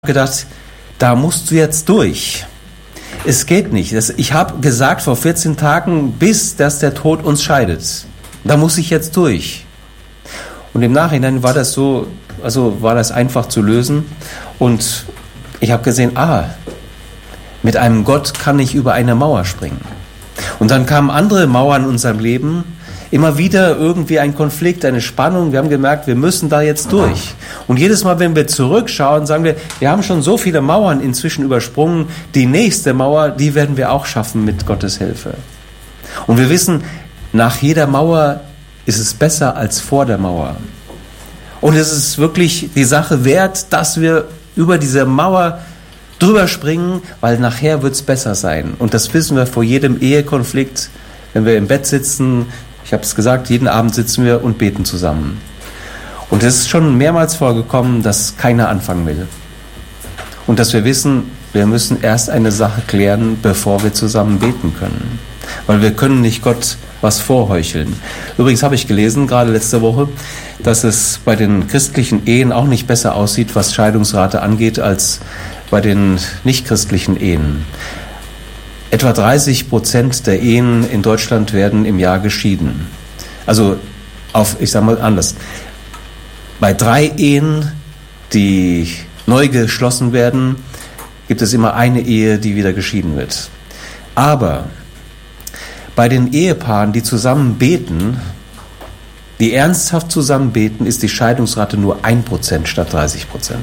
gedacht, da musst du jetzt durch. Es geht nicht. Ich habe gesagt vor 14 Tagen, bis dass der Tod uns scheidet. Da muss ich jetzt durch. Und im Nachhinein war das so, war das einfach zu lösen. Und ich habe gesehen, mit einem Gott kann ich über eine Mauer springen. Und dann kamen andere Mauern in unserem Leben. Immer wieder irgendwie ein Konflikt, eine Spannung. Wir haben gemerkt, wir müssen da jetzt durch. Und jedes Mal, wenn wir zurückschauen, sagen wir haben schon so viele Mauern inzwischen übersprungen. Die nächste Mauer, die werden wir auch schaffen mit Gottes Hilfe. Und wir wissen, nach jeder Mauer ist es besser als vor der Mauer. Und es ist wirklich die Sache wert, dass wir über diese Mauer drüber springen, weil nachher wird es besser sein. Und das wissen wir vor jedem Ehekonflikt, wenn wir im Bett sitzen. Ich habe es gesagt, jeden Abend sitzen wir und beten zusammen. Und es ist schon mehrmals vorgekommen, dass keiner anfangen will. Und dass wir wissen, wir müssen erst eine Sache klären, bevor wir zusammen beten können. Weil wir können nicht Gott was vorheucheln. Übrigens habe ich gelesen, gerade letzte Woche, dass es bei den christlichen Ehen auch nicht besser aussieht, was Scheidungsrate angeht, als bei den nichtchristlichen Ehen. Etwa 30% der Ehen in Deutschland werden im Jahr geschieden. Also, ich sage mal anders. Bei 3 Ehen, die neu geschlossen werden, gibt es immer eine Ehe, die wieder geschieden wird. Aber bei den Ehepaaren, die zusammen beten, die ernsthaft zusammen beten, ist die Scheidungsrate nur 1% statt 30%.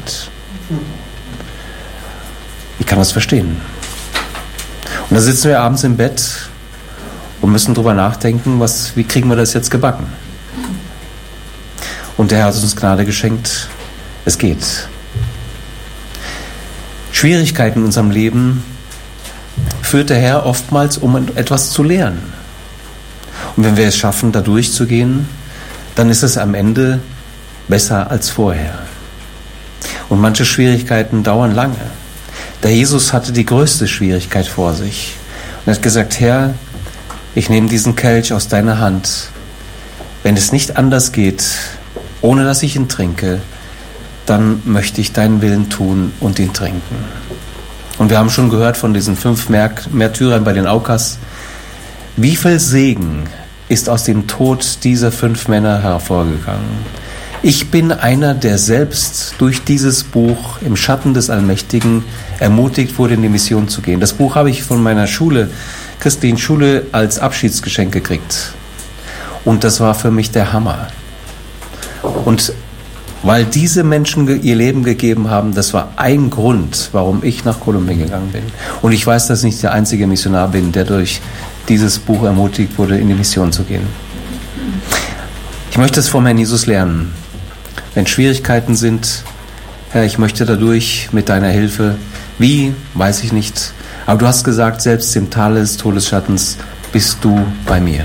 Ich kann das verstehen. Und da sitzen wir abends im Bett und müssen drüber nachdenken, wie kriegen wir das jetzt gebacken? Und der Herr hat uns Gnade geschenkt. Es geht. Schwierigkeiten in unserem Leben führt der Herr oftmals, um etwas zu lernen. Und wenn wir es schaffen, da durchzugehen, dann ist es am Ende besser als vorher. Und manche Schwierigkeiten dauern lange. Der Jesus hatte die größte Schwierigkeit vor sich. Und er hat gesagt, Herr, ich nehme diesen Kelch aus deiner Hand. Wenn es nicht anders geht, ohne dass ich ihn trinke, dann möchte ich deinen Willen tun und ihn trinken. Und wir haben schon gehört von diesen 5 Märtyrern bei den Aukas. Wie viel Segen ist aus dem Tod dieser 5 Männer hervorgegangen? Ich bin einer, der selbst durch dieses Buch im Schatten des Allmächtigen ermutigt wurde, in die Mission zu gehen. Das Buch habe ich von meiner Schule, christlichen Schule, als Abschiedsgeschenk gekriegt. Und das war für mich der Hammer. Und weil diese Menschen ihr Leben gegeben haben, das war ein Grund, warum ich nach Kolumbien gegangen bin. Und ich weiß, dass ich nicht der einzige Missionar bin, der durch dieses Buch ermutigt wurde, in die Mission zu gehen. Ich möchte es vom Herrn Jesus lernen. Wenn Schwierigkeiten sind, Herr, ich möchte dadurch mit deiner Hilfe, wie, weiß ich nicht, aber du hast gesagt, selbst im Tal des Todesschattens bist du bei mir.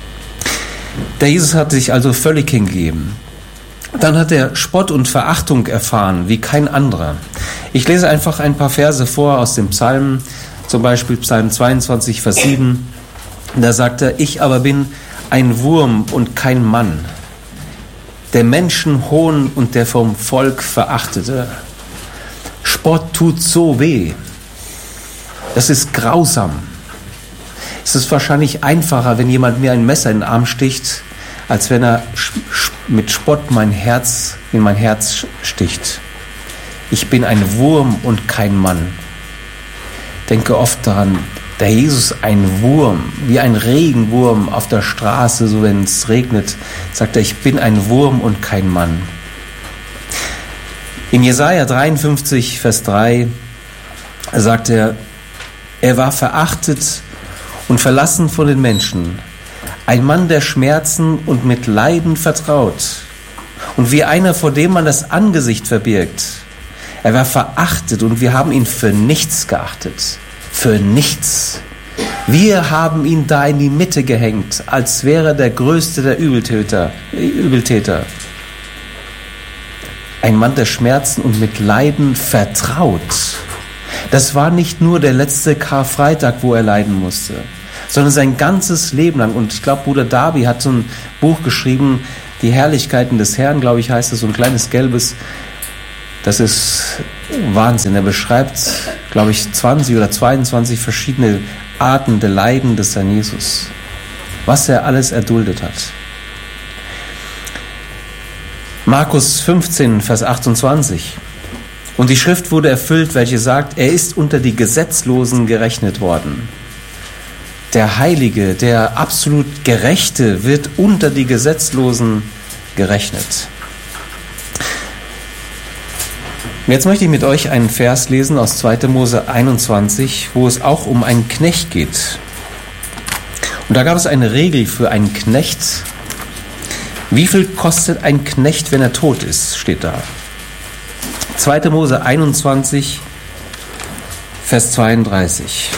Der Jesus hat sich also völlig hingegeben. Dann hat er Spott und Verachtung erfahren, wie kein anderer. Ich lese einfach ein paar Verse vor aus dem Psalm, zum Beispiel Psalm 22, Vers 7. Da sagt er, ich aber bin ein Wurm und kein Mann, der Menschen Hohn und der vom Volk Verachtete. Spott tut so weh. Das ist grausam. Es ist wahrscheinlich einfacher, wenn jemand mir ein Messer in den Arm sticht, als wenn er mit Spott in mein Herz sticht. Ich bin ein Wurm und kein Mann. Denke oft daran, der Jesus, ein Wurm, wie ein Regenwurm auf der Straße, so wenn es regnet, sagt er, ich bin ein Wurm und kein Mann. In Jesaja 53, Vers 3 sagt er war verachtet und verlassen von den Menschen, ein Mann der Schmerzen und mit Leiden vertraut und wie einer, vor dem man das Angesicht verbirgt. Er war verachtet und wir haben ihn für nichts geachtet. Für nichts. Wir haben ihn da in die Mitte gehängt, als wäre er der größte der Übeltäter. Ein Mann der Schmerzen und mit Leiden vertraut. Das war nicht nur der letzte Karfreitag, wo er leiden musste, sondern sein ganzes Leben lang. Und ich glaube, Bruder Darby hat so ein Buch geschrieben, Die Herrlichkeiten des Herrn, glaube ich, heißt es, so ein kleines gelbes. Das ist Wahnsinn. Er beschreibt, glaube ich, 20 oder 22 verschiedene Arten der Leiden des Herrn Jesus. Was er alles erduldet hat. Markus 15, Vers 28. Und die Schrift wurde erfüllt, welche sagt, er ist unter die Gesetzlosen gerechnet worden. Der Heilige, der absolut Gerechte wird unter die Gesetzlosen gerechnet. Und jetzt möchte ich mit euch einen Vers lesen aus 2. Mose 21, wo es auch um einen Knecht geht. Und da gab es eine Regel für einen Knecht. Wie viel kostet ein Knecht, wenn er tot ist, steht da. 2. Mose 21, Vers 32.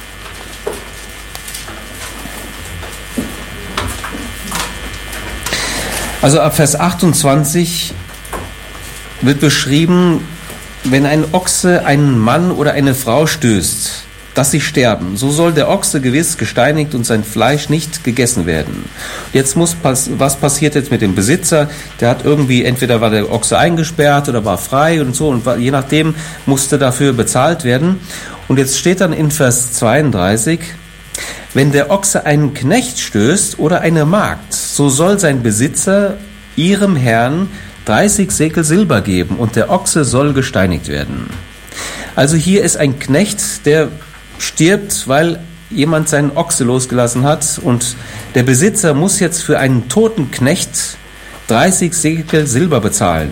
Also ab Vers 28 wird beschrieben, wenn ein Ochse einen Mann oder eine Frau stößt, dass sie sterben, so soll der Ochse gewiss gesteinigt und sein Fleisch nicht gegessen werden. Jetzt was passiert jetzt mit dem Besitzer? Der hat irgendwie, entweder war der Ochse eingesperrt oder war frei und so, und je nachdem musste dafür bezahlt werden. Und jetzt steht dann in Vers 32, wenn der Ochse einen Knecht stößt oder eine Magd, so soll sein Besitzer ihrem Herrn 30 Sekel Silber geben und der Ochse soll gesteinigt werden. Also hier ist ein Knecht, der stirbt, weil jemand seinen Ochse losgelassen hat, und der Besitzer muss jetzt für einen toten Knecht 30 Sekel Silber bezahlen.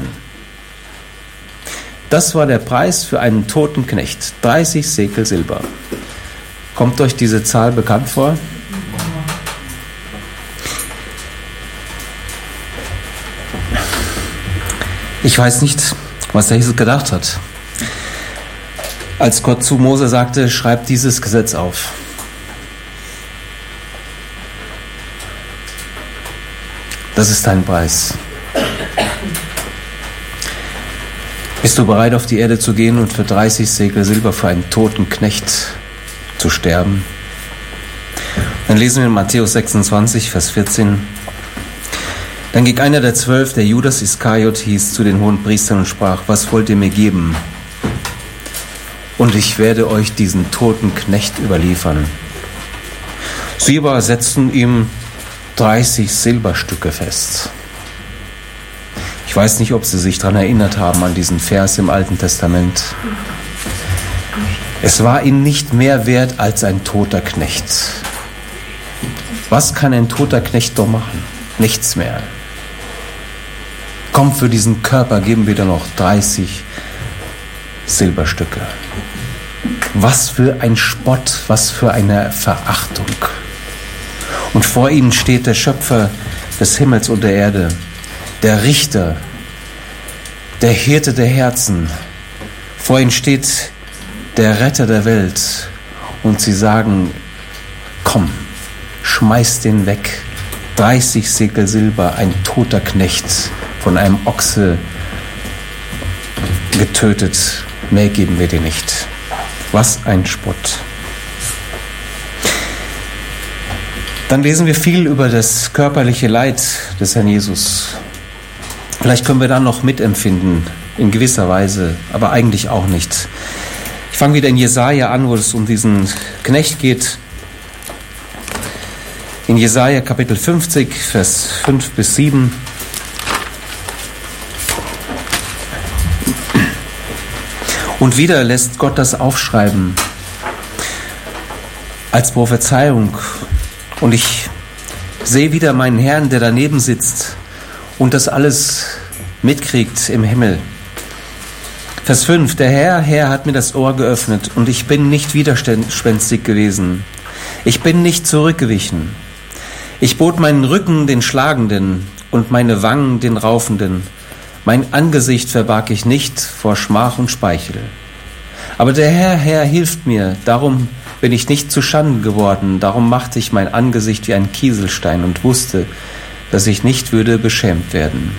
Das war der Preis für einen toten Knecht, 30 Sekel Silber. Kommt euch diese Zahl bekannt vor? Ich weiß nicht, was der Jesus gedacht hat, als Gott zu Mose sagte, schreib dieses Gesetz auf. Das ist dein Preis. Bist du bereit, auf die Erde zu gehen und für 30 Sekel Silber für einen toten Knecht zu sterben? Dann lesen wir in Matthäus 26, Vers 14. Dann ging einer der 12, der Judas Iskariot hieß, zu den Hohenpriestern und sprach, was wollt ihr mir geben? Und ich werde euch diesen toten Knecht überliefern. Sie aber setzten ihm 30 Silberstücke fest. Ich weiß nicht, ob Sie sich daran erinnert haben, an diesen Vers im Alten Testament. Es war ihnen nicht mehr wert als ein toter Knecht. Was kann ein toter Knecht doch machen? Nichts mehr. Komm, für diesen Körper geben wir dir noch 30 Silberstücke. Was für ein Spott, was für eine Verachtung. Und vor ihnen steht der Schöpfer des Himmels und der Erde, der Richter, der Hirte der Herzen. Vor ihnen steht der Retter der Welt. Und sie sagen, komm, schmeiß den weg. 30 Sekel Silber, ein toter Knecht, von einem Ochse getötet. Mehr geben wir dir nicht. Was ein Spott. Dann lesen wir viel über das körperliche Leid des Herrn Jesus. Vielleicht können wir da noch mitempfinden, in gewisser Weise, aber eigentlich auch nicht. Ich fange wieder in Jesaja an, wo es um diesen Knecht geht. In Jesaja Kapitel 50, Vers 5 bis 7. Und wieder lässt Gott das aufschreiben als Prophezeiung. Und ich sehe wieder meinen Herrn, der daneben sitzt und das alles mitkriegt im Himmel. Vers 5. Der Herr hat mir das Ohr geöffnet und ich bin nicht widerspenstig gewesen. Ich bin nicht zurückgewichen. Ich bot meinen Rücken den Schlagenden und meine Wangen den Raufenden. Mein Angesicht verbarg ich nicht vor Schmach und Speichel. Aber der Herr hilft mir, darum bin ich nicht zu Schanden geworden, darum machte ich mein Angesicht wie ein Kieselstein und wusste, dass ich nicht würde beschämt werden.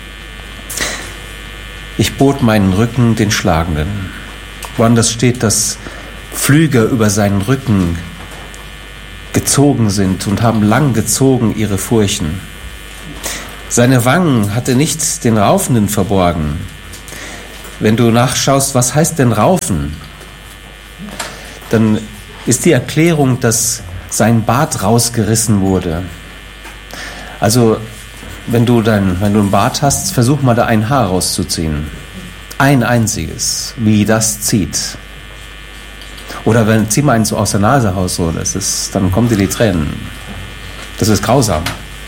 Ich bot meinen Rücken den Schlagenden. Woanders steht, dass Pflüger über seinen Rücken gezogen sind und haben lang gezogen ihre Furchen. Seine Wangen hatte nicht den Raufenden verborgen. wenn du nachschaust, was heißt denn raufen, dann ist die Erklärung, dass sein Bart rausgerissen wurde. Also, wenn du einen Bart hast, versuch mal da ein Haar rauszuziehen. Ein einziges, wie das zieht. Oder zieh mal einen so aus der Nase raus, so, dann kommen dir die Tränen. Das ist grausam.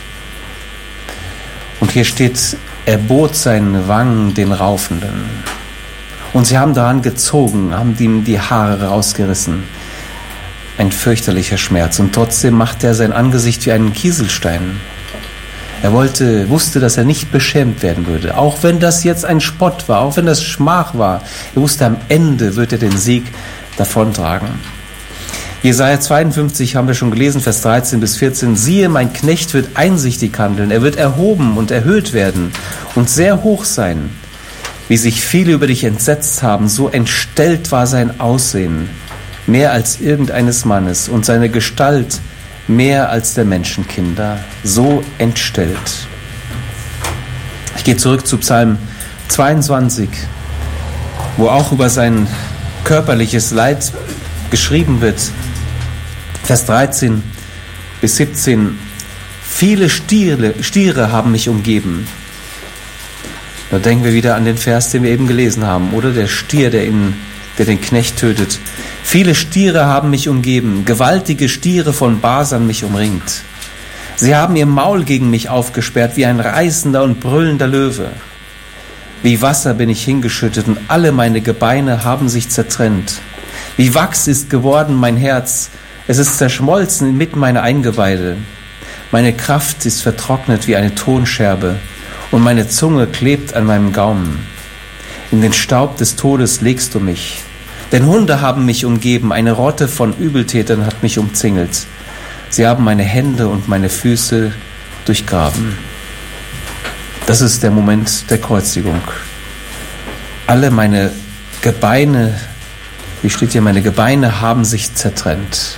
Und hier steht, er bot seinen Wangen den Raufenden. Und sie haben daran gezogen, haben ihm die Haare rausgerissen. Ein fürchterlicher Schmerz. Und trotzdem machte er sein Angesicht wie einen Kieselstein. Er wusste, dass er nicht beschämt werden würde. Auch wenn das jetzt ein Spott war, auch wenn das Schmach war. Er wusste, am Ende wird er den Sieg davontragen. Jesaja 52 haben wir schon gelesen, Vers 13 bis 14. Siehe, mein Knecht wird einsichtig handeln. Er wird erhoben und erhöht werden und sehr hoch sein. Wie sich viele über dich entsetzt haben, so entstellt war sein Aussehen, mehr als irgendeines Mannes, und seine Gestalt mehr als der Menschenkinder, so entstellt. Ich gehe zurück zu Psalm 22, wo auch über sein körperliches Leid geschrieben wird. Vers 13 bis 17. Viele Stiere haben mich umgeben. Da denken wir wieder an den Vers, den wir eben gelesen haben, oder? Der Stier, der den Knecht tötet. Viele Stiere haben mich umgeben, gewaltige Stiere von Basan mich umringt. Sie haben ihr Maul gegen mich aufgesperrt, wie ein reißender und brüllender Löwe. Wie Wasser bin ich hingeschüttet und alle meine Gebeine haben sich zertrennt. Wie Wachs ist geworden mein Herz, es ist zerschmolzen inmitten meiner Eingeweide. Meine Kraft ist vertrocknet wie eine Tonscherbe und meine Zunge klebt an meinem Gaumen. In den Staub des Todes legst du mich. Denn Hunde haben mich umgeben, eine Rotte von Übeltätern hat mich umzingelt. Sie haben meine Hände und meine Füße durchgraben. Das ist der Moment der Kreuzigung. Alle meine Gebeine, wie steht hier, meine Gebeine haben sich zertrennt.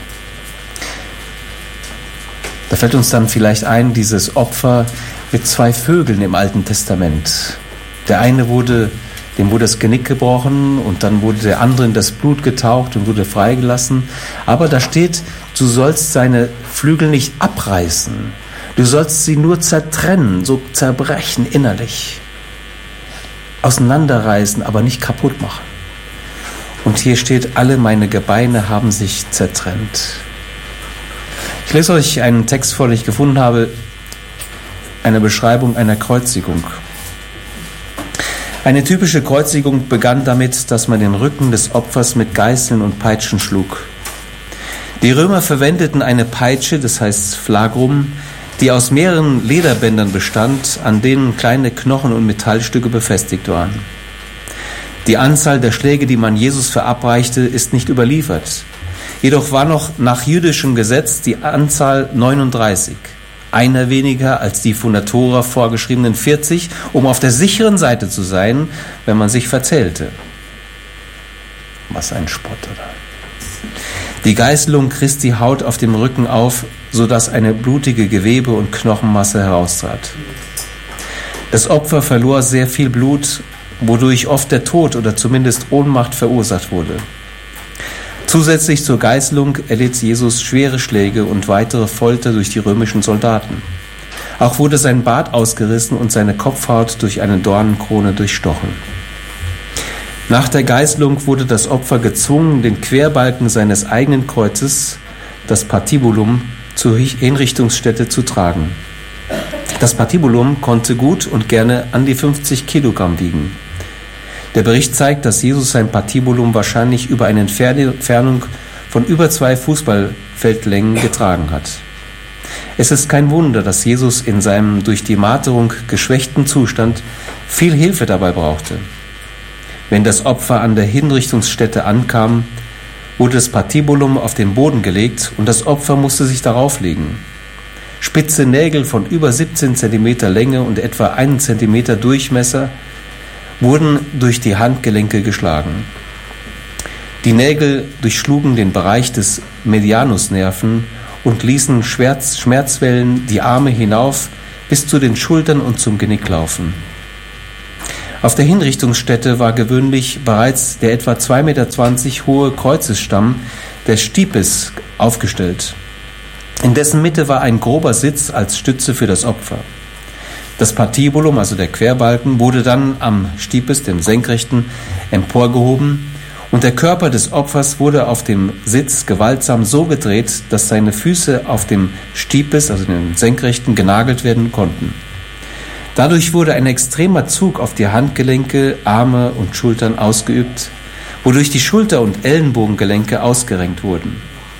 Da fällt uns dann vielleicht ein, dieses Opfer mit 2 Vögeln im Alten Testament. Der eine dem wurde das Genick gebrochen und dann wurde der andere in das Blut getaucht und wurde freigelassen. Aber da steht, du sollst seine Flügel nicht abreißen. Du sollst sie nur zertrennen, so zerbrechen innerlich. Auseinanderreißen, aber nicht kaputt machen. Und hier steht, alle meine Gebeine haben sich zertrennt. Ich lese euch einen Text vor, den ich gefunden habe, eine Beschreibung einer Kreuzigung. Eine typische Kreuzigung begann damit, dass man den Rücken des Opfers mit Geißeln und Peitschen schlug. Die Römer verwendeten eine Peitsche, das heißt Flagrum, die aus mehreren Lederbändern bestand, an denen kleine Knochen und Metallstücke befestigt waren. Die Anzahl der Schläge, die man Jesus verabreichte, ist nicht überliefert. Jedoch war noch nach jüdischem Gesetz die Anzahl 39. Einer weniger als die von der Tora vorgeschriebenen 40, um auf der sicheren Seite zu sein, wenn man sich verzählte. Was ein Spott, oder? Die Geißelung riss die Haut auf dem Rücken auf, sodass eine blutige Gewebe- und Knochenmasse heraustrat. Das Opfer verlor sehr viel Blut, wodurch oft der Tod oder zumindest Ohnmacht verursacht wurde. Zusätzlich zur Geißelung erlitt Jesus schwere Schläge und weitere Folter durch die römischen Soldaten. Auch wurde sein Bart ausgerissen und seine Kopfhaut durch eine Dornenkrone durchstochen. Nach der Geißelung wurde das Opfer gezwungen, den Querbalken seines eigenen Kreuzes, das Patibulum, zur Hinrichtungsstätte zu tragen. Das Patibulum konnte gut und gerne an die 50 Kilogramm wiegen. Der Bericht zeigt, dass Jesus sein Patibulum wahrscheinlich über eine Entfernung von über 2 Fußballfeldlängen getragen hat. Es ist kein Wunder, dass Jesus in seinem durch die Marterung geschwächten Zustand viel Hilfe dabei brauchte. Wenn das Opfer an der Hinrichtungsstätte ankam, wurde das Patibulum auf den Boden gelegt und das Opfer musste sich darauf legen. Spitze Nägel von über 17 cm Länge und etwa 1 cm Durchmesser wurden durch die Handgelenke geschlagen. Die Nägel durchschlugen den Bereich des Medianusnerven und ließen Schmerzwellen die Arme hinauf bis zu den Schultern und zum Genick laufen. Auf der Hinrichtungsstätte war gewöhnlich bereits der etwa 2,20 Meter hohe Kreuzesstamm des Stipes aufgestellt. In dessen Mitte war ein grober Sitz als Stütze für das Opfer. Das Patibulum, also der Querbalken, wurde dann am Stipes, dem Senkrechten, emporgehoben und der Körper des Opfers wurde auf dem Sitz gewaltsam so gedreht, dass seine Füße auf dem Stipes, also dem Senkrechten, genagelt werden konnten. Dadurch wurde ein extremer Zug auf die Handgelenke, Arme und Schultern ausgeübt, wodurch die Schulter- und Ellenbogengelenke ausgerenkt wurden.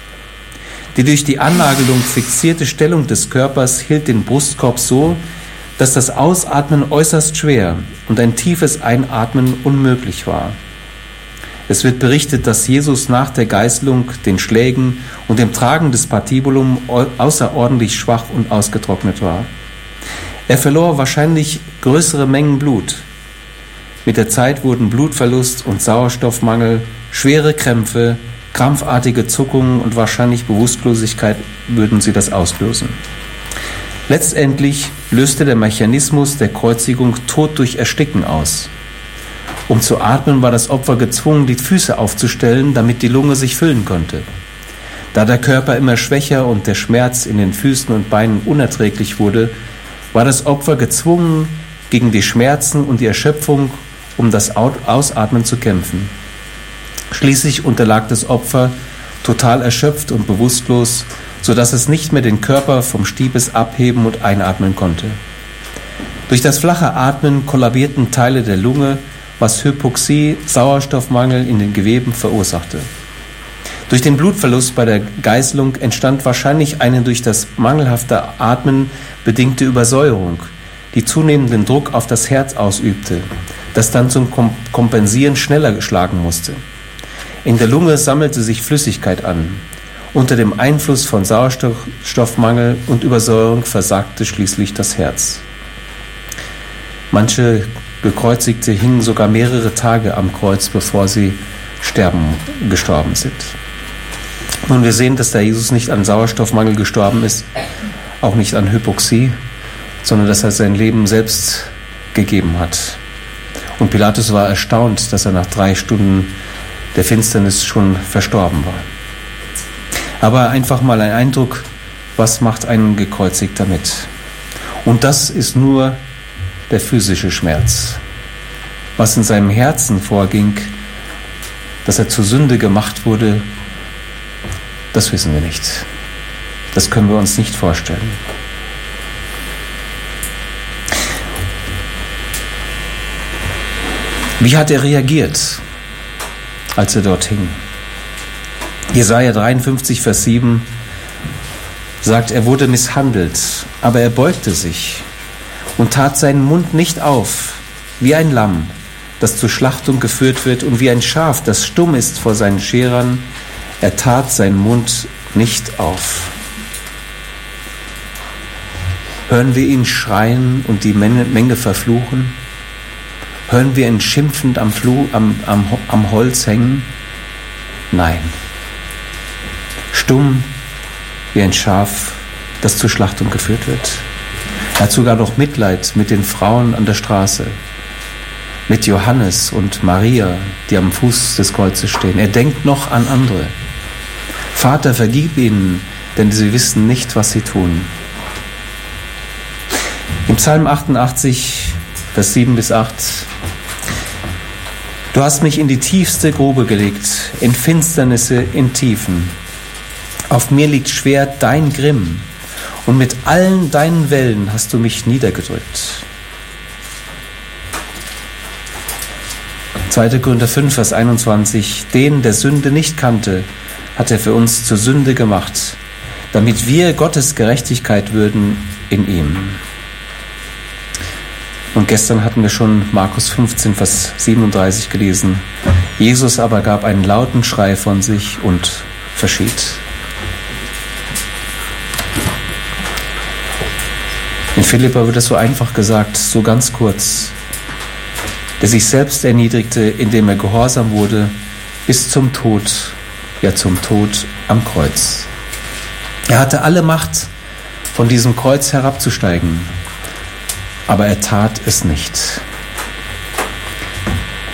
Die durch die Annagelung fixierte Stellung des Körpers hielt den Brustkorb so, dass das Ausatmen äußerst schwer und ein tiefes Einatmen unmöglich war. Es wird berichtet, dass Jesus nach der Geißelung, den Schlägen und dem Tragen des Patibulum außerordentlich schwach und ausgetrocknet war. Er verlor wahrscheinlich größere Mengen Blut. Mit der Zeit wurden Blutverlust und Sauerstoffmangel, schwere Krämpfe, krampfartige Zuckungen und wahrscheinlich Bewusstlosigkeit würden sie das auslösen. Letztendlich löste der Mechanismus der Kreuzigung Tod durch Ersticken aus. Um zu atmen, war das Opfer gezwungen, die Füße aufzustellen, damit die Lunge sich füllen konnte. Da der Körper immer schwächer und der Schmerz in den Füßen und Beinen unerträglich wurde, war das Opfer gezwungen, gegen die Schmerzen und die Erschöpfung um das Ausatmen zu kämpfen. Schließlich unterlag das Opfer total erschöpft und bewusstlos, sodass es nicht mehr den Körper vom Stipes abheben und einatmen konnte. Durch das flache Atmen kollabierten Teile der Lunge, was Hypoxie, Sauerstoffmangel in den Geweben verursachte. Durch den Blutverlust bei der Geißelung entstand wahrscheinlich eine durch das mangelhafte Atmen bedingte Übersäuerung, die zunehmenden Druck auf das Herz ausübte, das dann zum Kompensieren schneller schlagen musste. In der Lunge sammelte sich Flüssigkeit an. Unter dem Einfluss von Sauerstoffmangel und Übersäuerung versagte schließlich das Herz. Manche Gekreuzigte hingen sogar mehrere Tage am Kreuz, bevor sie gestorben sind. Nun, wir sehen, dass der Jesus nicht an Sauerstoffmangel gestorben ist, auch nicht an Hypoxie, sondern dass er sein Leben selbst gegeben hat. Und Pilatus war erstaunt, dass er nach 3 Stunden der Finsternis schon verstorben war. Aber einfach mal ein Eindruck, was macht ein Gekreuzigter mit? Und das ist nur der physische Schmerz. Was in seinem Herzen vorging, dass er zur Sünde gemacht wurde, das wissen wir nicht. Das können wir uns nicht vorstellen. Wie hat er reagiert, als er dort hing? Jesaja 53, Vers 7 sagt, er wurde misshandelt, aber er beugte sich und tat seinen Mund nicht auf, wie ein Lamm, das zur Schlachtung geführt wird, und wie ein Schaf, das stumm ist vor seinen Scherern, er tat seinen Mund nicht auf. Hören wir ihn schreien und die Menge verfluchen? Hören wir ihn schimpfend am Holz hängen? Nein. Stumm wie ein Schaf, das zur Schlachtung geführt wird. Er hat sogar noch Mitleid mit den Frauen an der Straße, mit Johannes und Maria, die am Fuß des Kreuzes stehen. Er denkt noch an andere. Vater, vergib ihnen, denn sie wissen nicht, was sie tun. Im Psalm 88, Vers 7 bis 8: Du hast mich in die tiefste Grube gelegt, in Finsternisse, in Tiefen. Auf mir liegt schwer dein Grimm, und mit allen deinen Wellen hast du mich niedergedrückt. 2. Korinther 5, Vers 21: Den, der Sünde nicht kannte, hat er für uns zur Sünde gemacht, damit wir Gottes Gerechtigkeit würden in ihm. Und gestern hatten wir schon Markus 15, Vers 37 gelesen. Jesus aber gab einen lauten Schrei von sich und verschied. In Philipper wird es so einfach gesagt, so ganz kurz. Der sich selbst erniedrigte, indem er gehorsam wurde, bis zum Tod, ja zum Tod am Kreuz. Er hatte alle Macht, von diesem Kreuz herabzusteigen, aber er tat es nicht.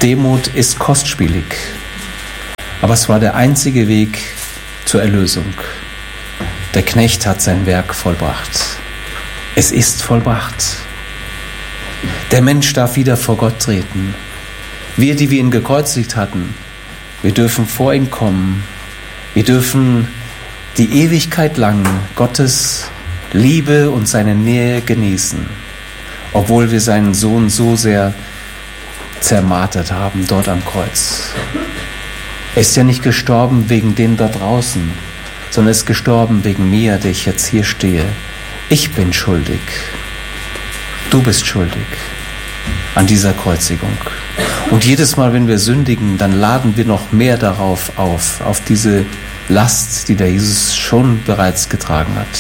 Demut ist kostspielig, aber es war der einzige Weg zur Erlösung. Der Knecht hat sein Werk vollbracht. Es ist vollbracht. Der Mensch darf wieder vor Gott treten. Wir, die wir ihn gekreuzigt hatten, wir dürfen vor ihn kommen. Wir dürfen die Ewigkeit lang Gottes Liebe und seine Nähe genießen, obwohl wir seinen Sohn so sehr zermartert haben dort am Kreuz. Er ist ja nicht gestorben wegen denen da draußen, sondern er ist gestorben wegen mir, der ich jetzt hier stehe. Ich bin schuldig. Du bist schuldig an dieser Kreuzigung. Und jedes Mal, wenn wir sündigen, dann laden wir noch mehr darauf auf diese Last, die der Jesus schon bereits getragen hat.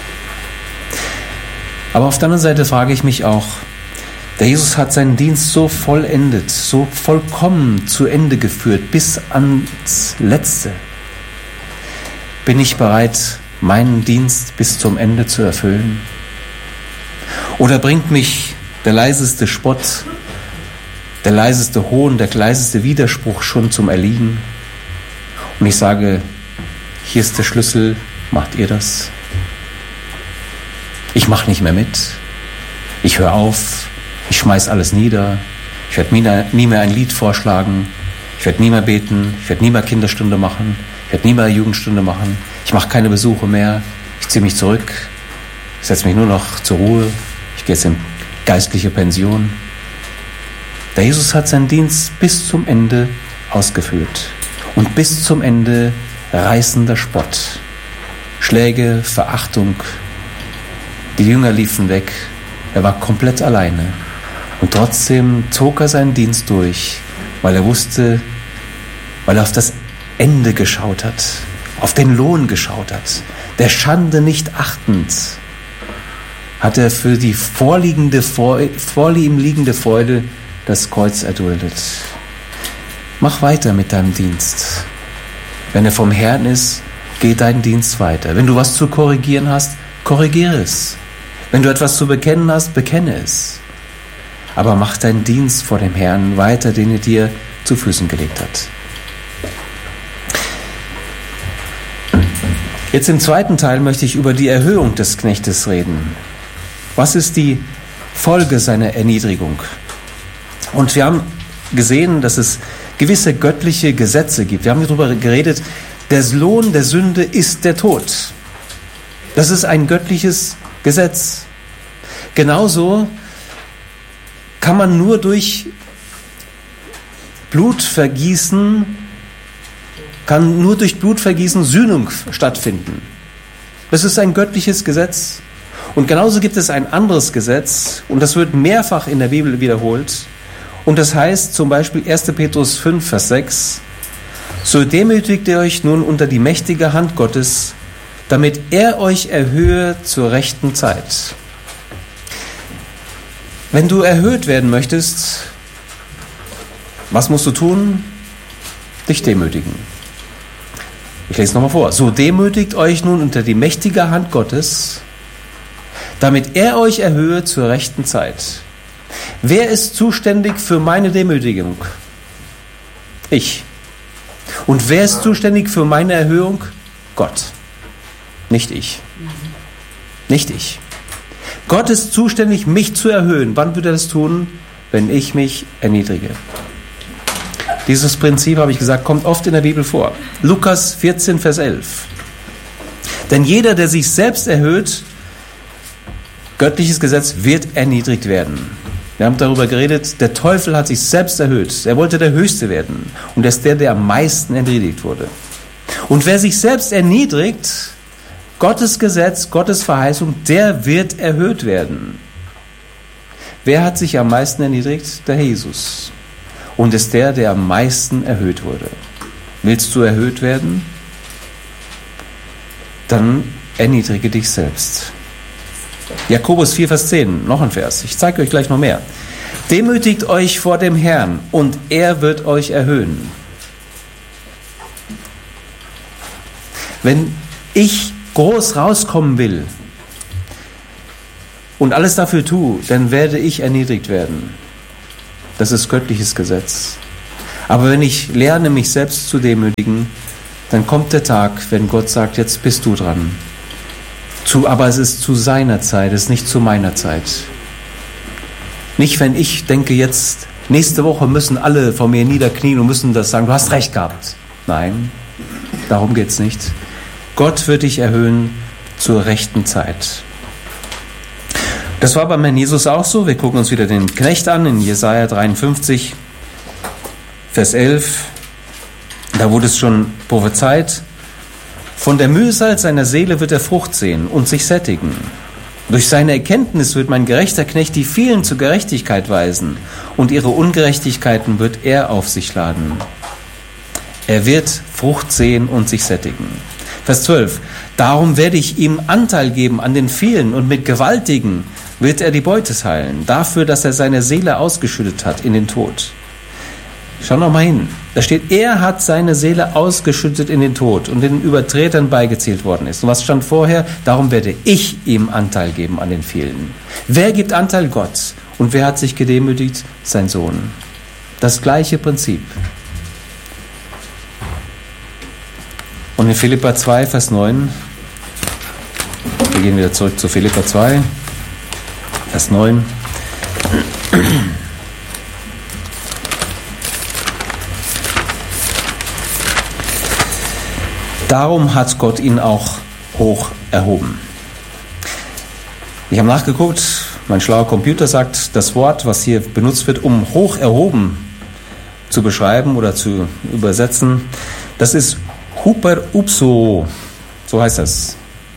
Aber auf der anderen Seite frage ich mich auch, der Jesus hat seinen Dienst so vollendet, so vollkommen zu Ende geführt, bis ans Letzte. Bin ich bereit, meinen Dienst bis zum Ende zu erfüllen? Oder bringt mich der leiseste Spott, der leiseste Hohn, der leiseste Widerspruch schon zum Erliegen? Und ich sage, hier ist der Schlüssel, macht ihr das? Ich mache nicht mehr mit. Ich höre auf. Ich schmeiß alles nieder. Ich werde nie mehr ein Lied vorschlagen. Ich werde nie mehr beten. Ich werde nie mehr Kinderstunde machen. Ich werde nie mehr Jugendstunde machen. Ich mache keine Besuche mehr. Ich ziehe mich zurück. Ich setze mich nur noch zur Ruhe. Ich gehe jetzt in geistliche Pension. Der Jesus hat seinen Dienst bis zum Ende ausgeführt. Und bis zum Ende reißender Spott. Schläge, Verachtung. Die Jünger liefen weg. Er war komplett alleine. Und trotzdem zog er seinen Dienst durch, weil er wusste, weil er auf das Ende geschaut hat, auf den Lohn geschaut hat. Der Schande nicht achtend, hat er für die vor ihm liegende Freude das Kreuz erduldet. Mach weiter mit deinem Dienst. Wenn er vom Herrn ist, geh deinen Dienst weiter. Wenn du was zu korrigieren hast, korrigiere es. Wenn du etwas zu bekennen hast, bekenne es. Aber mach deinen Dienst vor dem Herrn weiter, den er dir zu Füßen gelegt hat. Jetzt im zweiten Teil möchte ich über die Erhöhung des Knechtes reden. Was ist die Folge seiner Erniedrigung? Und wir haben gesehen, dass es gewisse göttliche Gesetze gibt. Wir haben darüber geredet, der Lohn der Sünde ist der Tod. Das ist ein göttliches Gesetz. Genauso kann man nur durch Blutvergießen Sühnung stattfinden. Das ist ein göttliches Gesetz. Und genauso gibt es ein anderes Gesetz, und das wird mehrfach in der Bibel wiederholt. Und das heißt zum Beispiel 1. Petrus 5, Vers 6, so demütigt ihr euch nun unter die mächtige Hand Gottes, damit er euch erhöhe zur rechten Zeit. Wenn du erhöht werden möchtest, was musst du tun? Dich demütigen. Ich lese nochmal vor. So demütigt euch nun unter die mächtige Hand Gottes, damit er euch erhöhe zur rechten Zeit. Wer ist zuständig für meine Demütigung? Ich. Und wer ist zuständig für meine Erhöhung? Gott. Nicht ich. Nicht ich. Gott ist zuständig, mich zu erhöhen. Wann wird er das tun? Wenn ich mich erniedrige. Dieses Prinzip, habe ich gesagt, kommt oft in der Bibel vor. Lukas 14, Vers 11. Denn jeder, der sich selbst erhöht, göttliches Gesetz, wird erniedrigt werden. Wir haben darüber geredet, der Teufel hat sich selbst erhöht. Er wollte der Höchste werden. Und er ist der am meisten erniedrigt wurde. Und wer sich selbst erniedrigt, Gottes Gesetz, Gottes Verheißung, der wird erhöht werden. Wer hat sich am meisten erniedrigt? Der Jesus. Und ist der am meisten erhöht wurde. Willst du erhöht werden? Dann erniedrige dich selbst. Jakobus 4, Vers 10, noch ein Vers. Ich zeige euch gleich noch mehr. Demütigt euch vor dem Herrn und er wird euch erhöhen. Wenn ich groß rauskommen will und alles dafür tue, dann werde ich erniedrigt werden. Das ist göttliches Gesetz. Aber wenn ich lerne, mich selbst zu demütigen, dann kommt der Tag, wenn Gott sagt, jetzt bist du dran. Aber es ist zu seiner Zeit, es ist nicht zu meiner Zeit. Nicht, wenn ich denke, jetzt, nächste Woche müssen alle vor mir niederknien und müssen das sagen, du hast recht gehabt. Nein, darum geht es nicht. Gott wird dich erhöhen zur rechten Zeit. Das war beim Herrn Jesus auch so. Wir gucken uns wieder den Knecht an in Jesaja 53, Vers 11. Da wurde es schon prophezeit. Von der Mühsal seiner Seele wird er Frucht sehen und sich sättigen. Durch seine Erkenntnis wird mein gerechter Knecht die vielen zur Gerechtigkeit weisen und ihre Ungerechtigkeiten wird er auf sich laden. Er wird Frucht sehen und sich sättigen. Vers 12. Darum werde ich ihm Anteil geben an den vielen und mit Gewaltigen wird er die Beute teilen, dafür, dass er seine Seele ausgeschüttet hat in den Tod. Schau noch mal hin. Da steht, er hat seine Seele ausgeschüttet in den Tod und den Übertretern beigezählt worden ist. Und was stand vorher? Darum werde ich ihm Anteil geben an den vielen. Wer gibt Anteil? Gott. Und wer hat sich gedemütigt? Sein Sohn. Das gleiche Prinzip. Und in Philipper 2, Vers 9, wir gehen wieder zurück zu Philipper 2, Vers 9. Darum hat Gott ihn auch hoch erhoben. Ich habe nachgeguckt, mein schlauer Computer sagt, das Wort, was hier benutzt wird, um hoch erhoben zu beschreiben oder zu übersetzen, das ist Huper-upso, so heißt das.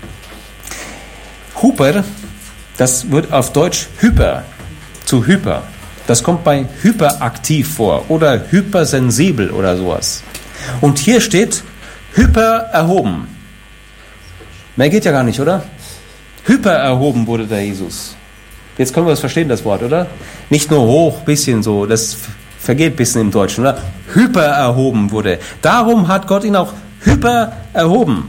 Huper, das wird auf Deutsch hyper, zu hyper. Das kommt bei hyperaktiv vor oder hypersensibel oder sowas. Und hier steht hyper erhoben. Mehr geht ja gar nicht, oder? Hyper erhoben wurde der Jesus. Jetzt können wir das verstehen, das Wort, oder? Nicht nur hoch, bisschen so, das vergeht ein bisschen im Deutschen, oder? Hyper erhoben wurde. Darum hat Gott ihn auch hyper erhoben.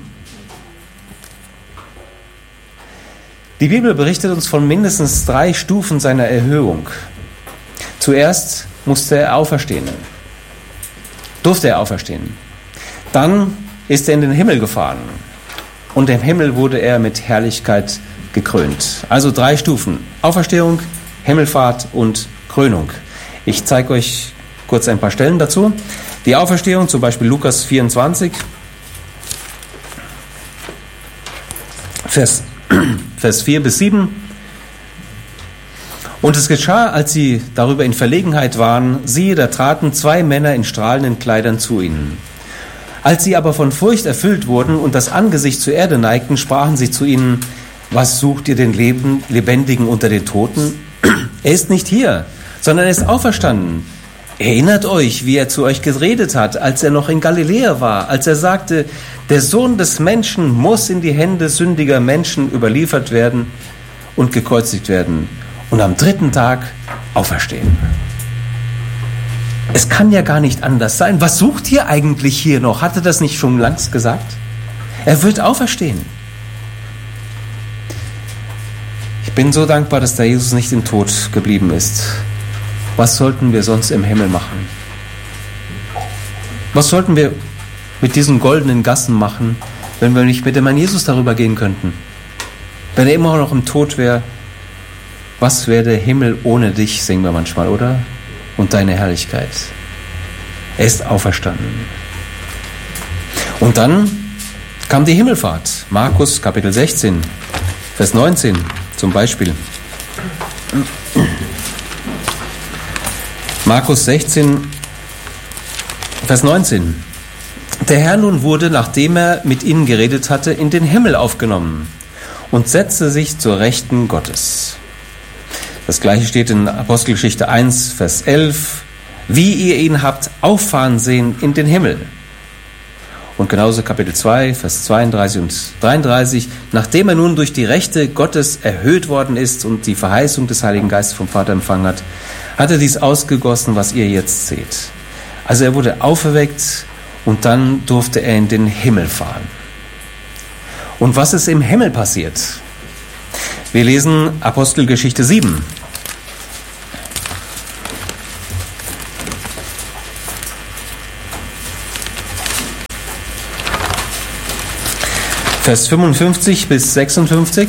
Die Bibel berichtet uns von mindestens 3 Stufen seiner Erhöhung. Zuerst musste er auferstehen. Durfte er auferstehen. Dann ist er in den Himmel gefahren. Und im Himmel wurde er mit Herrlichkeit gekrönt. Also 3 Stufen. Auferstehung, Himmelfahrt und Krönung. Ich zeige euch kurz ein paar Stellen dazu. Die Auferstehung, zum Beispiel Lukas 24, Vers 4 bis 7. Und es geschah, als sie darüber in Verlegenheit waren, siehe, da traten 2 Männer in strahlenden Kleidern zu ihnen. Als sie aber von Furcht erfüllt wurden und das Angesicht zur Erde neigten, sprachen sie zu ihnen, was sucht ihr den Lebendigen unter den Toten? Er ist nicht hier, sondern er ist auferstanden. Erinnert euch, wie er zu euch geredet hat, als er noch in Galiläa war, als er sagte, der Sohn des Menschen muss in die Hände sündiger Menschen überliefert werden und gekreuzigt werden und am 3. Tag auferstehen. Es kann ja gar nicht anders sein. Was sucht ihr eigentlich hier noch? Hat er das nicht schon längst gesagt? Er wird auferstehen. Ich bin so dankbar, dass der Jesus nicht im Tod geblieben ist. Was sollten wir sonst im Himmel machen? Was sollten wir mit diesen goldenen Gassen machen, wenn wir nicht mit dem Herrn Jesus darüber gehen könnten? Wenn er immer noch im Tod wäre, was wäre der Himmel ohne dich, singen wir manchmal, oder? Und deine Herrlichkeit. Er ist auferstanden. Und dann kam die Himmelfahrt. Markus Kapitel 16, Vers 19 zum Beispiel. Markus 16, Vers 19. Der Herr nun wurde, nachdem er mit ihnen geredet hatte, in den Himmel aufgenommen und setzte sich zur Rechten Gottes. Das gleiche steht in Apostelgeschichte 1, Vers 11. Wie ihr ihn habt auffahren sehen in den Himmel. Und genauso Kapitel 2, Vers 32 und 33. Nachdem er nun durch die Rechte Gottes erhöht worden ist und die Verheißung des Heiligen Geistes vom Vater empfangen hat, hat er dies ausgegossen, was ihr jetzt seht. Also er wurde auferweckt und dann durfte er in den Himmel fahren. Und was ist im Himmel passiert? Wir lesen Apostelgeschichte 7. Vers 55 bis 56.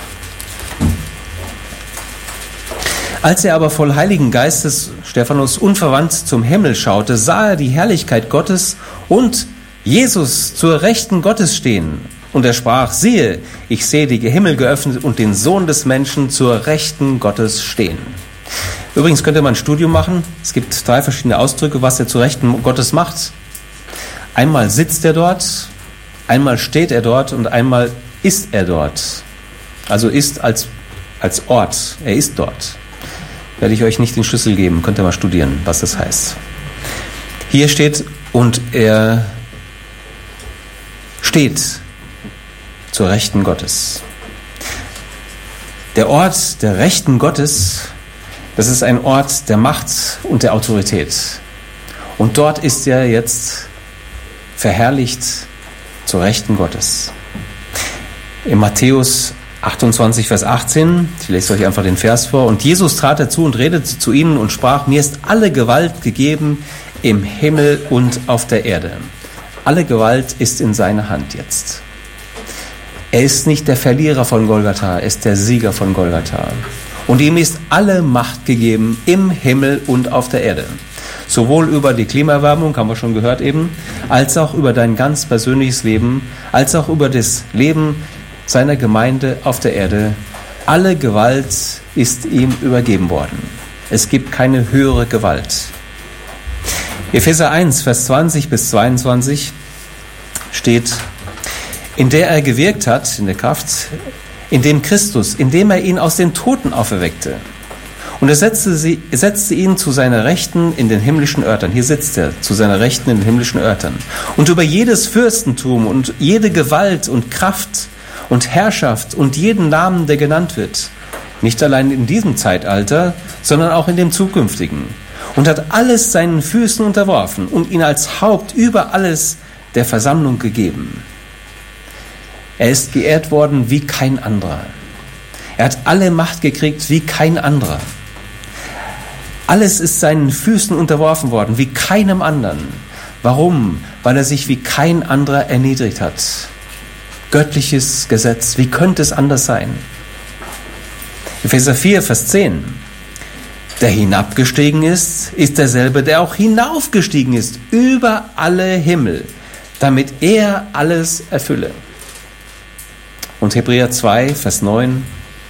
Als er aber voll Heiligen Geistes, Stephanus, unverwandt zum Himmel schaute, sah er die Herrlichkeit Gottes und Jesus zur Rechten Gottes stehen. Und er sprach, siehe, ich sehe die Himmel geöffnet und den Sohn des Menschen zur Rechten Gottes stehen. Übrigens könnte man ein Studium machen. Es gibt 3 verschiedene Ausdrücke, was er zur Rechten Gottes macht. Einmal sitzt er dort, einmal steht er dort und einmal ist er dort. Also ist als Ort, er ist dort. Werde ich euch nicht den Schlüssel geben, könnt ihr mal studieren, was das heißt. Hier steht, und er steht zur Rechten Gottes. Der Ort der Rechten Gottes, das ist ein Ort der Macht und der Autorität. Und dort ist er jetzt verherrlicht zur Rechten Gottes. In Matthäus 28, Vers 18, ich lese euch einfach den Vers vor. Und Jesus trat herzu und redete zu ihnen und sprach, mir ist alle Gewalt gegeben im Himmel und auf der Erde. Alle Gewalt ist in seiner Hand jetzt. Er ist nicht der Verlierer von Golgatha, er ist der Sieger von Golgatha. Und ihm ist alle Macht gegeben im Himmel und auf der Erde. Sowohl über die Klimaerwärmung, haben wir schon gehört eben, als auch über dein ganz persönliches Leben, als auch über das Leben seiner Gemeinde auf der Erde. Alle Gewalt ist ihm übergeben worden. Es gibt keine höhere Gewalt. Epheser 1, Vers 20 bis 22 steht, in der er gewirkt hat, in der Kraft, in dem Christus, indem er ihn aus den Toten auferweckte. Und er setzte ihn zu seiner Rechten in den himmlischen Örtern. Hier sitzt er, zu seiner Rechten in den himmlischen Örtern. Und über jedes Fürstentum und jede Gewalt und Kraft und Herrschaft und jeden Namen, der genannt wird. Nicht allein in diesem Zeitalter, sondern auch in dem zukünftigen. Und hat alles seinen Füßen unterworfen und ihn als Haupt über alles der Versammlung gegeben. Er ist geehrt worden wie kein anderer. Er hat alle Macht gekriegt wie kein anderer. Alles ist seinen Füßen unterworfen worden wie keinem anderen. Warum? Weil er sich wie kein anderer erniedrigt hat. Göttliches Gesetz. Wie könnte es anders sein? Epheser 4, Vers 10. Der hinabgestiegen ist derselbe, der auch hinaufgestiegen ist über alle Himmel, damit er alles erfülle. Und Hebräer 2, Vers 9.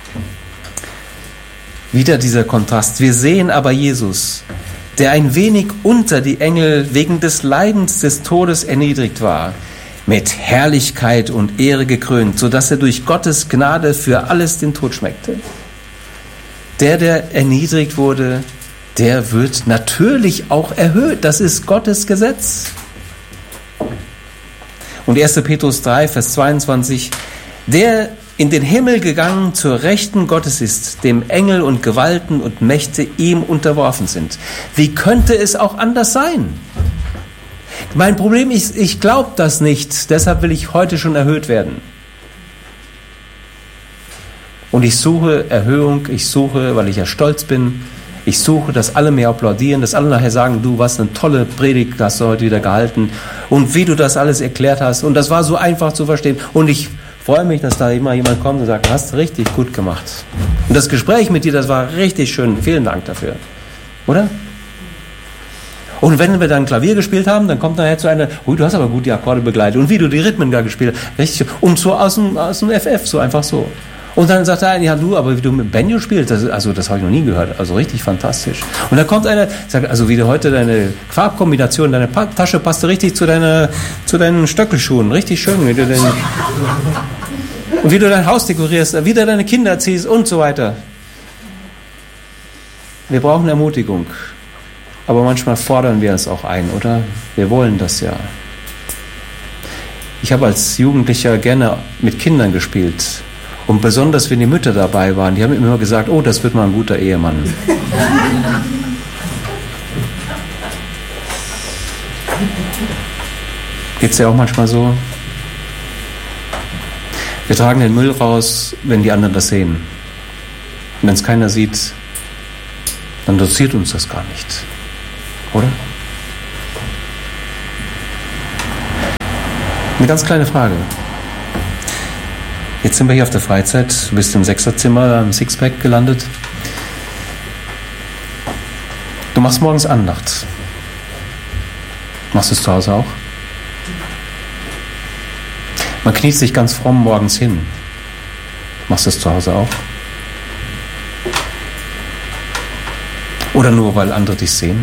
Wieder dieser Kontrast. Wir sehen aber Jesus, der ein wenig unter die Engel wegen des Leidens des Todes erniedrigt war, mit Herrlichkeit und Ehre gekrönt, sodass er durch Gottes Gnade für alles den Tod schmeckte. Der erniedrigt wurde, der wird natürlich auch erhöht. Das ist Gottes Gesetz. Und 1. Petrus 3, Vers 22, der in den Himmel gegangen zur Rechten Gottes ist, dem Engel und Gewalten und Mächte ihm unterworfen sind. Wie könnte es auch anders sein? Mein Problem ist, ich glaube das nicht, deshalb will ich heute schon erhöht werden. Und ich suche Erhöhung, weil ich ja stolz bin, ich suche, dass alle mir applaudieren, dass alle nachher sagen, du, was eine tolle Predigt hast du heute wieder gehalten und wie du das alles erklärt hast und das war so einfach zu verstehen und ich freue mich, dass da immer jemand kommt und sagt, du hast richtig gut gemacht. Und das Gespräch mit dir, das war richtig schön, vielen Dank dafür. Oder? Und wenn wir dann Klavier gespielt haben, dann kommt nachher zu einer, du hast aber gut die Akkorde begleitet und wie du die Rhythmen gar gespielt hast, richtig schön. Und so aus dem FF, so einfach so. Und dann sagt er, ja du, aber wie du mit Banjo spielst, das habe ich noch nie gehört, also richtig fantastisch. Und dann kommt einer, sagt, also wie du heute deine Farbkombination, deine Tasche passt richtig zu deinen Stöckelschuhen, richtig schön, und wie du dein Haus dekorierst, wie du deine Kinder erziehst und so weiter. Wir brauchen Ermutigung, aber manchmal fordern wir es auch ein, oder? Wir wollen das ja. Ich habe als Jugendlicher gerne mit Kindern gespielt. Und besonders, wenn die Mütter dabei waren, die haben immer gesagt, oh, das wird mal ein guter Ehemann. Geht's ja auch manchmal so? Wir tragen den Müll raus, wenn die anderen das sehen. Und wenn es keiner sieht, dann interessiert uns das gar nicht. Oder? Eine ganz kleine Frage. Jetzt sind wir hier auf der Freizeit, du bist im Sechserzimmer, im Sixpack gelandet. Du machst morgens Andacht. Machst du es zu Hause auch? Man kniet sich ganz fromm morgens hin. Machst du es zu Hause auch? Oder nur, weil andere dich sehen?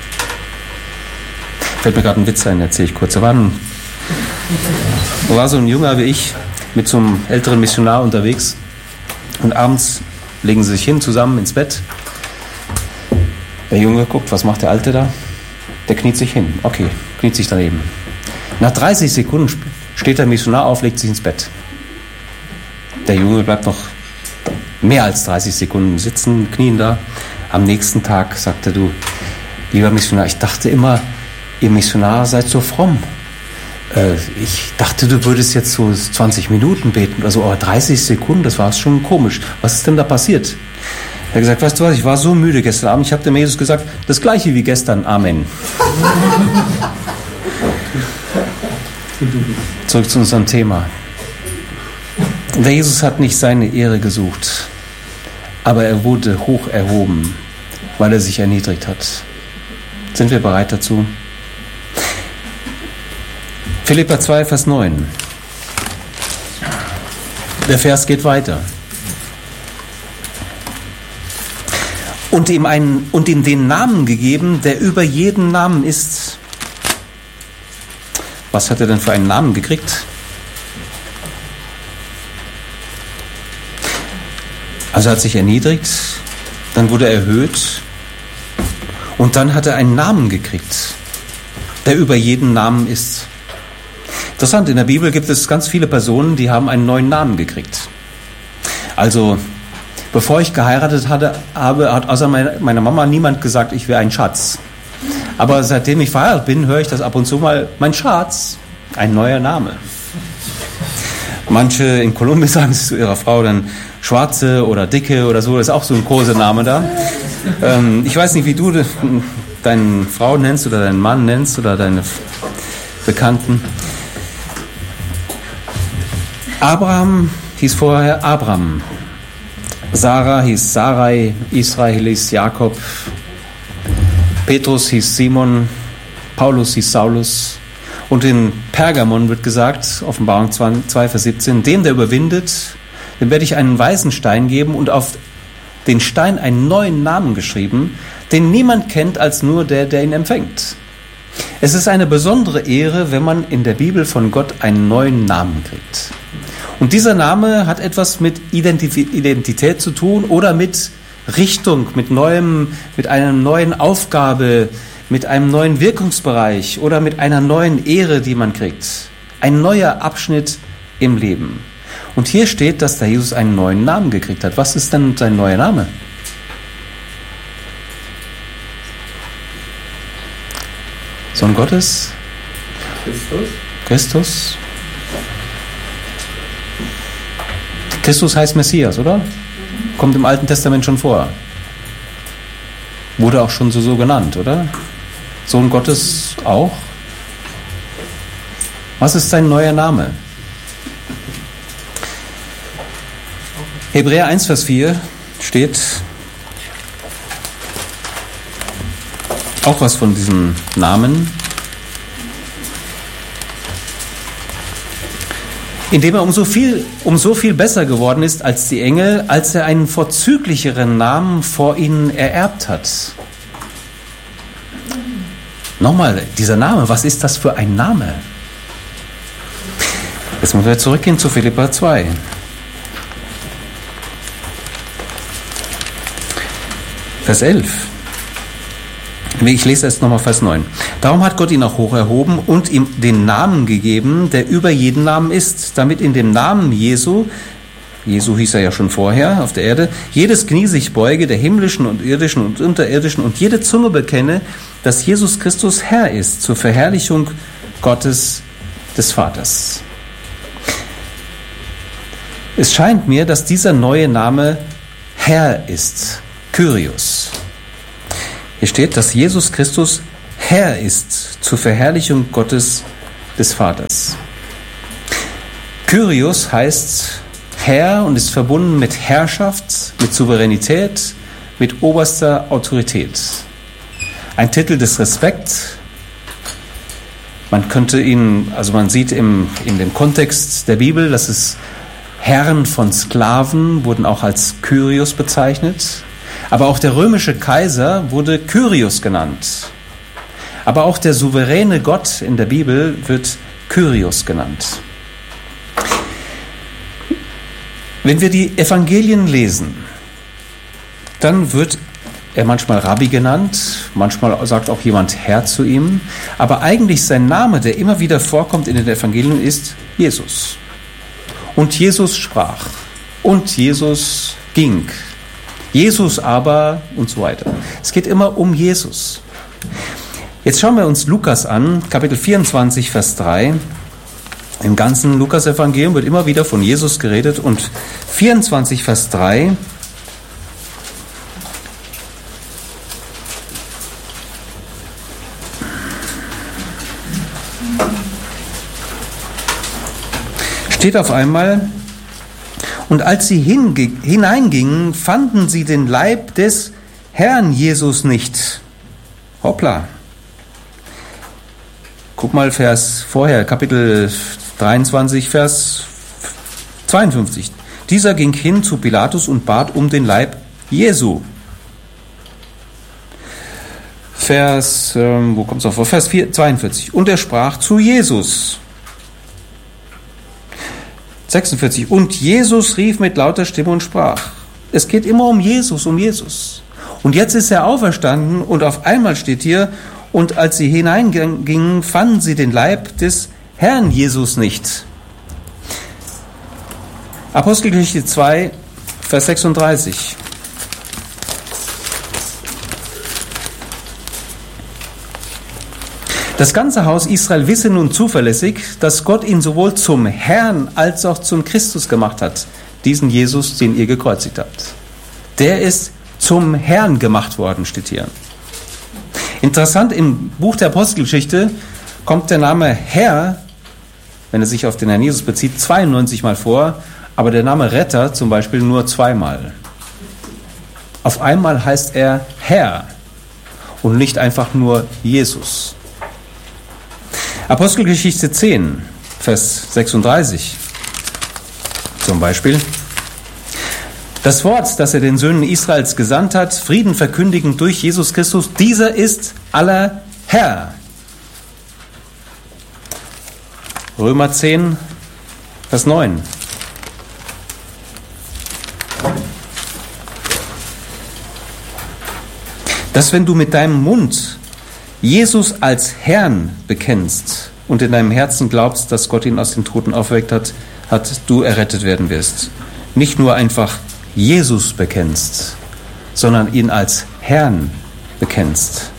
Fällt mir gerade ein Witz ein, erzähle ich kurz. Da war so ein Junger wie ich mit so einem älteren Missionar unterwegs und abends legen sie sich hin zusammen ins Bett. Der Junge guckt, was macht der Alte da? Der kniet sich hin. Okay, kniet sich daneben. Nach 30 Sekunden steht der Missionar auf, legt sich ins Bett. Der Junge bleibt noch mehr als 30 Sekunden sitzen, knien da. Am nächsten Tag sagte du, lieber Missionar, ich dachte immer, ihr Missionar seid so fromm. Ich dachte, du würdest jetzt so 20 Minuten beten oder so, aber 30 Sekunden, das war schon komisch. Was ist denn da passiert? Er hat gesagt, weißt du was, ich war so müde gestern Abend, ich habe dem Jesus gesagt, das gleiche wie gestern, Amen. Zurück zu unserem Thema. Der Jesus hat nicht seine Ehre gesucht, aber er wurde hoch erhoben, weil er sich erniedrigt hat. Sind wir bereit dazu? Philipper 2, Vers 9. Der Vers geht weiter. Und ihm den Namen gegeben, der über jeden Namen ist. Was hat er denn für einen Namen gekriegt? Also er hat sich erniedrigt, dann wurde er erhöht und dann hat er einen Namen gekriegt, der über jeden Namen ist. Interessant, in der Bibel gibt es ganz viele Personen, die haben einen neuen Namen gekriegt. Also, bevor ich geheiratet habe, hat außer meiner Mama niemand gesagt, ich wäre ein Schatz. Aber seitdem ich verheiratet bin, höre ich das ab und zu mal, mein Schatz, ein neuer Name. Manche in Kolumbien sagen es zu ihrer Frau dann Schwarze oder Dicke oder so, das ist auch so ein Kosename da. Ich weiß nicht, wie du deine Frau nennst oder deinen Mann nennst oder deine Bekannten. Abraham hieß vorher Abram. Sarah hieß Sarai, Israel hieß Jakob, Petrus hieß Simon, Paulus hieß Saulus. Und in Pergamon wird gesagt, Offenbarung 2, Vers 17, dem, der überwindet, dem werde ich einen weißen Stein geben und auf den Stein einen neuen Namen geschrieben, den niemand kennt als nur der, der ihn empfängt. Es ist eine besondere Ehre, wenn man in der Bibel von Gott einen neuen Namen kriegt. Und dieser Name hat etwas mit Identität zu tun oder mit Richtung, mit einer neuen Aufgabe, mit einem neuen Wirkungsbereich oder mit einer neuen Ehre, die man kriegt. Ein neuer Abschnitt im Leben. Und hier steht, dass der Jesus einen neuen Namen gekriegt hat. Was ist denn sein neuer Name? Sohn Gottes? Christus? Christus heißt Messias, oder? Kommt im Alten Testament schon vor. Wurde auch schon so genannt, oder? Sohn Gottes auch? Was ist sein neuer Name? Hebräer 1, Vers 4 steht auch was von diesem Namen. Indem er um so viel besser geworden ist als die Engel, als er einen vorzüglicheren Namen vor ihnen ererbt hat. Nochmal, dieser Name, was ist das für ein Name? Jetzt müssen wir zurückgehen zu Philipper 2. Vers 11. Ich lese erst nochmal Vers 9. Darum hat Gott ihn auch hoch erhoben und ihm den Namen gegeben, der über jeden Namen ist, damit in dem Namen Jesu hieß er ja schon vorher auf der Erde, jedes Knie sich beuge, der himmlischen und irdischen und unterirdischen, und jede Zunge bekenne, dass Jesus Christus Herr ist, zur Verherrlichung Gottes des Vaters. Es scheint mir, dass dieser neue Name Herr ist, Kyrios. Hier steht, dass Jesus Christus Herr ist zur Verherrlichung Gottes des Vaters. Kyrios heißt Herr und ist verbunden mit Herrschaft, mit Souveränität, mit oberster Autorität. Ein Titel des Respekts. Man könnte ihn, also man sieht in dem Kontext der Bibel, dass es Herren von Sklaven wurden auch als Kyrios bezeichnet. Aber auch der römische Kaiser wurde Kyrios genannt. Aber auch der souveräne Gott in der Bibel wird Kyrios genannt. Wenn wir die Evangelien lesen, dann wird er manchmal Rabbi genannt, manchmal sagt auch jemand Herr zu ihm, aber eigentlich sein Name, der immer wieder vorkommt in den Evangelien, ist Jesus. Und Jesus sprach und Jesus ging, Jesus aber und so weiter. Es geht immer um Jesus. Jetzt schauen wir uns Lukas an, Kapitel 24, Vers 3. Im ganzen Lukas-Evangelium wird immer wieder von Jesus geredet und 24, Vers 3 steht auf einmal: Und als sie hineingingen, fanden sie den Leib des Herrn Jesus nicht. Hoppla. Guck mal Vers vorher, Kapitel 23, Vers 52. Dieser ging hin zu Pilatus und bat um den Leib Jesu. Wo kommt es noch vor? Vers 42. Und er sprach zu Jesus. 46. Und Jesus rief mit lauter Stimme und sprach. Es geht immer um Jesus, um Jesus. Und jetzt ist er auferstanden und auf einmal steht hier: Und als sie hineingingen, fanden sie den Leib des Herrn Jesus nicht. Apostelgeschichte 2, Vers 36. Das ganze Haus Israel wisse nun zuverlässig, dass Gott ihn sowohl zum Herrn als auch zum Christus gemacht hat. Diesen Jesus, den ihr gekreuzigt habt. Der ist zum Herrn gemacht worden, steht hier. Interessant, im Buch der Apostelgeschichte kommt der Name Herr, wenn er sich auf den Herrn Jesus bezieht, 92 Mal vor, aber der Name Retter zum Beispiel nur 2-mal. Auf einmal heißt er Herr und nicht einfach nur Jesus. Apostelgeschichte 10, Vers 36 zum Beispiel. Das Wort, das er den Söhnen Israels gesandt hat, Frieden verkündigend durch Jesus Christus, dieser ist aller Herr. Römer 10, Vers 9. Dass wenn du mit deinem Mund Jesus als Herrn bekennst und in deinem Herzen glaubst, dass Gott ihn aus den Toten auferweckt hat, du errettet werden wirst. Nicht nur einfach Jesus bekennst, sondern ihn als Herrn bekennst.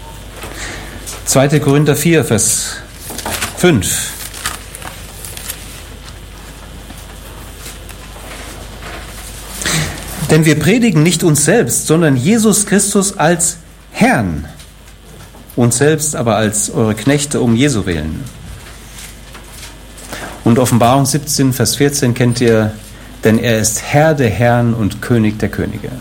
2. Korinther 4, Vers 5. Denn wir predigen nicht uns selbst, sondern Jesus Christus als Herrn, uns selbst aber als eure Knechte um Jesu willen. Und Offenbarung 17, Vers 14 kennt ihr: Denn er ist Herr der Herren und König der Könige.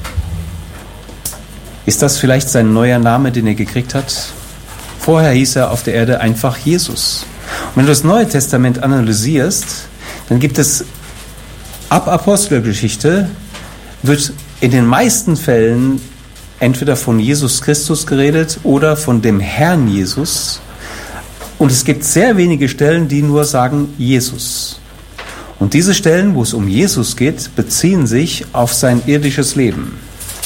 Ist das vielleicht sein neuer Name, den er gekriegt hat? Vorher hieß er auf der Erde einfach Jesus. Und wenn du das Neue Testament analysierst, dann gibt es ab Apostelgeschichte, wird in den meisten Fällen entweder von Jesus Christus geredet oder von dem Herrn Jesus. Und es gibt sehr wenige Stellen, die nur sagen Jesus. Und diese Stellen, wo es um Jesus geht, beziehen sich auf sein irdisches Leben,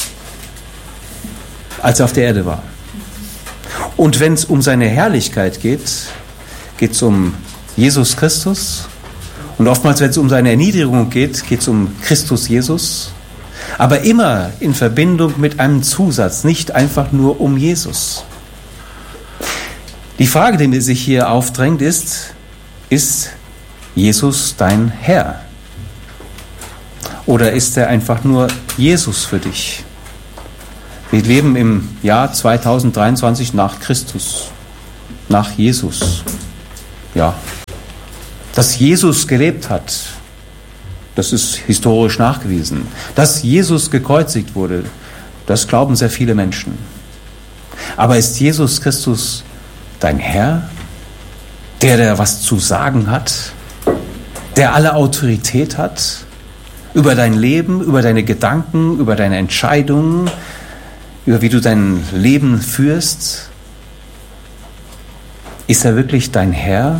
als er auf der Erde war. Und wenn es um seine Herrlichkeit geht, geht es um Jesus Christus. Und oftmals, wenn es um seine Erniedrigung geht, geht es um Christus Jesus. Aber immer in Verbindung mit einem Zusatz, nicht einfach nur um Jesus. Die Frage, die mir sich hier aufdrängt, ist Jesus dein Herr? Oder ist er einfach nur Jesus für dich? Wir leben im Jahr 2023 nach Christus, nach Jesus. Ja, dass Jesus gelebt hat, Das ist historisch nachgewiesen. Dass Jesus gekreuzigt wurde, das glauben sehr viele Menschen. Aber ist Jesus Christus dein Herr, der was zu sagen hat, der alle Autorität hat über dein Leben, über deine Gedanken, über deine Entscheidungen, über wie du dein Leben führst? Ist er wirklich dein Herr?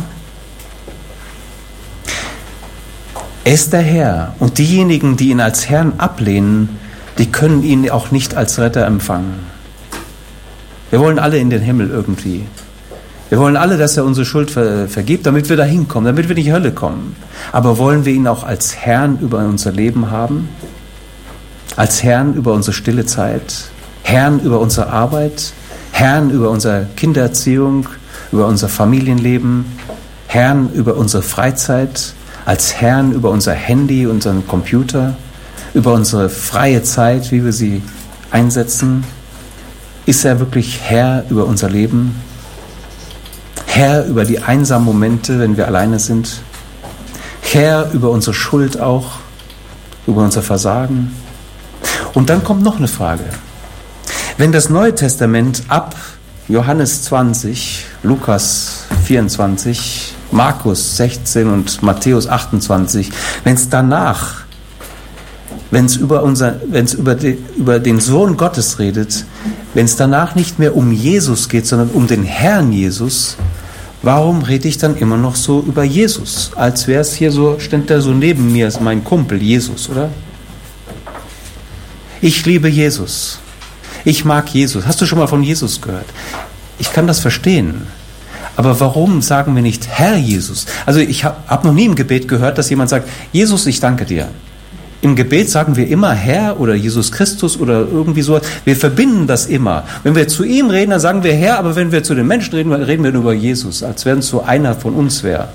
Er ist der Herr, und diejenigen, die ihn als Herrn ablehnen, die können ihn auch nicht als Retter empfangen. Wir wollen alle in den Himmel irgendwie. Wir wollen alle, dass er unsere Schuld vergibt, damit wir da hinkommen, damit wir in die Hölle kommen. Aber wollen wir ihn auch als Herrn über unser Leben haben? Als Herrn über unsere stille Zeit? Herrn über unsere Arbeit? Herrn über unsere Kindererziehung? Über unser Familienleben? Herrn über unsere Freizeit? Als Herrn über unser Handy, unseren Computer? Über unsere freie Zeit, wie wir sie einsetzen? Ist er wirklich Herr über unser Leben? Herr über die einsamen Momente, wenn wir alleine sind? Herr über unsere Schuld auch, über unser Versagen? Und dann kommt noch eine Frage. Wenn das Neue Testament ab Johannes 20, Lukas 24, Markus 16 und Matthäus 28, wenn es über den Sohn Gottes redet, wenn es danach nicht mehr um Jesus geht, sondern um den Herrn Jesus, warum rede ich dann immer noch so über Jesus? Als wäre es hier so, stand der so neben mir, ist mein Kumpel Jesus, oder? Ich liebe Jesus. Ich mag Jesus. Hast du schon mal von Jesus gehört? Ich kann das verstehen. Aber warum sagen wir nicht Herr Jesus? Also ich hab noch nie im Gebet gehört, dass jemand sagt, Jesus, ich danke dir. Im Gebet sagen wir immer Herr oder Jesus Christus oder irgendwie so. Wir verbinden das immer. Wenn wir zu ihm reden, dann sagen wir Herr, aber wenn wir zu den Menschen reden, reden wir nur über Jesus, als wenn es so einer von uns wäre.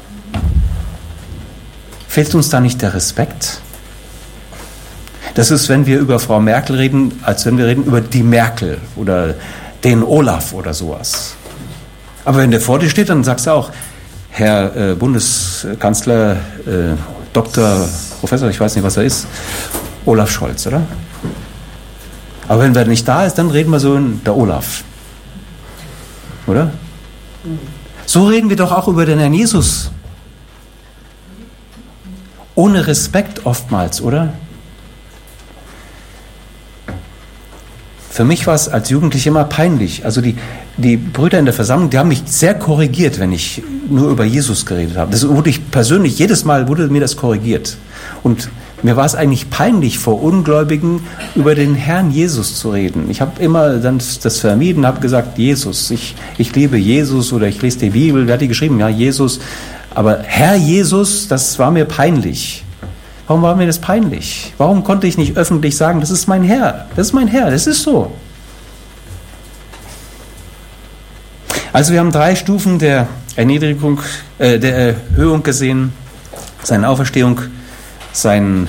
Fehlt uns da nicht der Respekt? Das ist, wenn wir über Frau Merkel reden, als wenn wir reden über die Merkel oder den Olaf oder sowas. Aber wenn der vor dir steht, dann sagst du auch, Herr Bundeskanzler, Doktor, Professor, ich weiß nicht, was er ist, Olaf Scholz, oder? Aber wenn er nicht da ist, dann reden wir so in der Olaf. Oder? So reden wir doch auch über den Herrn Jesus. Ohne Respekt oftmals, oder? Für mich war es als Jugendlicher immer peinlich. Also die Brüder in der Versammlung, die haben mich sehr korrigiert, wenn ich nur über Jesus geredet habe. Das wurde ich persönlich, jedes Mal wurde mir das korrigiert. Und mir war es eigentlich peinlich, vor Ungläubigen über den Herrn Jesus zu reden. Ich habe immer dann das vermieden, habe gesagt, Jesus, ich liebe Jesus oder ich lese die Bibel. Wer hat die geschrieben? Ja, Jesus. Aber Herr Jesus, das war mir peinlich. Warum war mir das peinlich? Warum konnte ich nicht öffentlich sagen, das ist mein Herr, das ist mein Herr, das ist so. Also wir haben 3 Stufen der Erniedrigung, der Erhöhung gesehen, seine Auferstehung, sein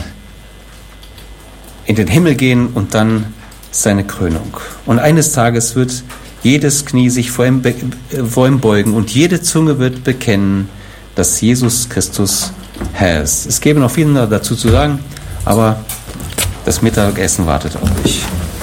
in den Himmel gehen und dann seine Krönung. Und eines Tages wird jedes Knie sich vor ihm beugen und jede Zunge wird bekennen, dass Jesus Christus Herr ist. Es gäbe noch viel dazu zu sagen, aber das Mittagessen wartet auf euch.